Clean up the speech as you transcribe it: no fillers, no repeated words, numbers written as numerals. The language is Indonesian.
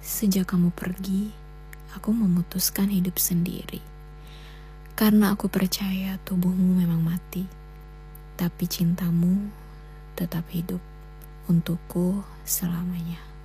Sejak kamu pergi, aku memutuskan hidup sendiri. Karena aku percaya tubuhmu memang mati, tapi cintamu tetap hidup untukku selamanya.